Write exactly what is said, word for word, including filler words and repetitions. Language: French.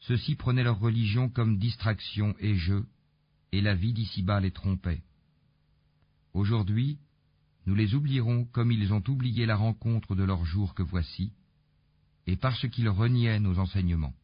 Ceux-ci prenaient leur religion comme distraction et jeu, et la vie d'ici-bas les trompait. Aujourd'hui, nous les oublierons comme ils ont oublié la rencontre de leur jour que voici, et parce qu'ils reniaient nos enseignements.